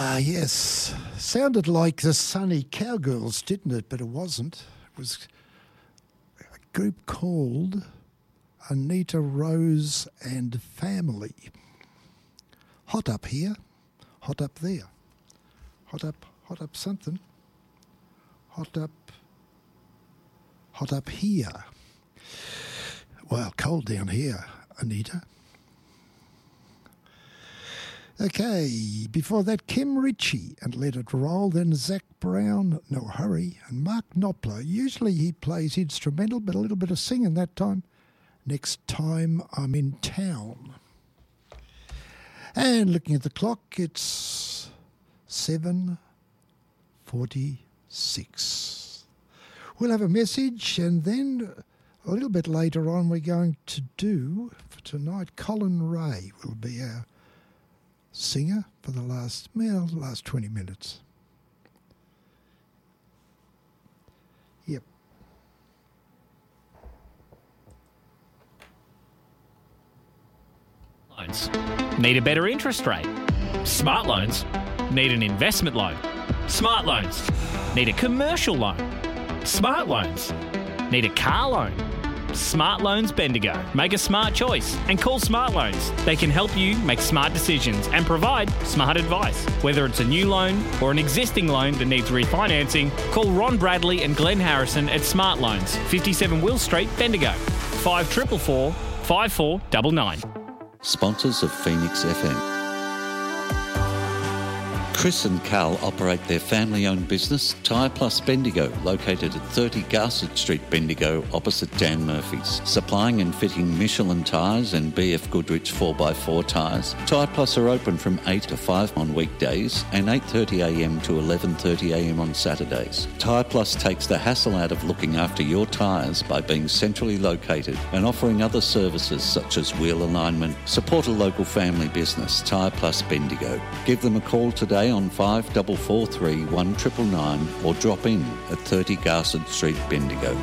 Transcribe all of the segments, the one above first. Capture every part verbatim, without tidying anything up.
Ah, yes. Sounded like the Sunny Cowgirls, didn't it? But it wasn't. It was a group called Anita Rose and Family. Hot up here, hot up there. Hot up, hot up something. Hot up, hot up here. Well, cold down here, Anita. Okay, before that, Kim Ritchie and Let It Roll, then Zach Brown, No Hurry, and Mark Knopfler. Usually he plays instrumental, but a little bit of singing that time. Next Time I'm in Town. And looking at the clock, it's seven forty-six. We'll have a message, and then a little bit later on we're going to do, for tonight, Colin Ray will be our singer for the last, well, last twenty minutes. Yep. Loans. Need a better interest rate? Smart Loans. Need an investment loan? Smart Loans. Need a commercial loan? Smart Loans. Need a car loan? Smart Loans Bendigo. Make a smart choice and call Smart Loans. They can help you make smart decisions and provide smart advice. Whether it's a new loan or an existing loan that needs refinancing, call Ron Bradley and Glenn Harrison at Smart Loans, fifty-seven Will Street, Bendigo. five four four four, five four nine nine. Sponsors of Phoenix F M. Chris and Carl operate their family-owned business, Tyre Plus Bendigo, located at thirty Garsett Street, Bendigo, opposite Dan Murphy's. Supplying and fitting Michelin tyres and B F Goodrich four by four tyres. Tyre Plus are open from eight to five on weekdays and eight thirty a m to eleven thirty a m on Saturdays. Tyre Plus takes the hassle out of looking after your tyres by being centrally located and offering other services such as wheel alignment. Support a local family business, Tyre Plus Bendigo. Give them a call today on five four four three, one nine nine nine or drop in at thirty Garsett Street, Bendigo.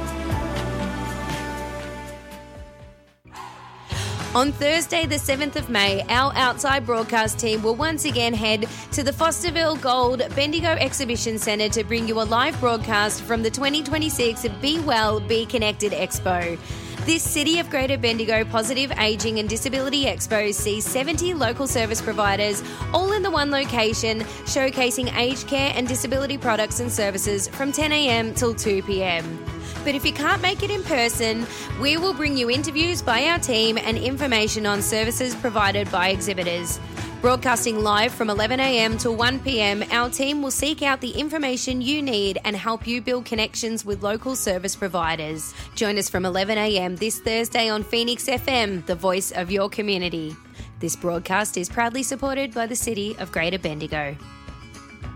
On Thursday, the seventh of May, our outside broadcast team will once again head to the Fosterville Gold Bendigo Exhibition Centre to bring you a live broadcast from the twenty twenty-six Be Well, Be Connected Expo. This City of Greater Bendigo Positive Ageing and Disability Expo sees seventy local service providers all in the one location, showcasing aged care and disability products and services from ten a m till two p m. But if you can't make it in person, we will bring you interviews by our team and information on services provided by exhibitors. Broadcasting live from eleven a m till one p m, our team will seek out the information you need and help you build connections with local service providers. Join us from eleven a m this Thursday on Phoenix F M, the voice of your community. This broadcast is proudly supported by the City of Greater Bendigo.